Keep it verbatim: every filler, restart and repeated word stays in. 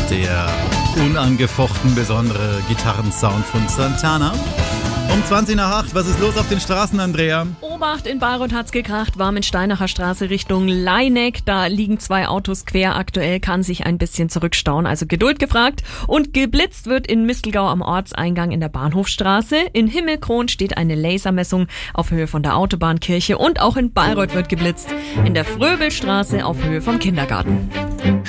der unangefochten besondere Gitarrensound von Santana. Um zwanzig nach acht, was ist los auf den Straßen, Andrea? Obacht, in Bayreuth hat's gekracht, Warmensteinacher Straße Richtung Leineck. Da liegen zwei Autos quer. Aktuell kann sich ein bisschen zurückstauen, also Geduld gefragt. Und geblitzt wird in Mistelgau am Ortseingang in der Bahnhofstraße. In Himmelkron steht eine Lasermessung auf Höhe von der Autobahnkirche. Und auch in Bayreuth wird geblitzt. In der Fröbelstraße auf Höhe vom Kindergarten.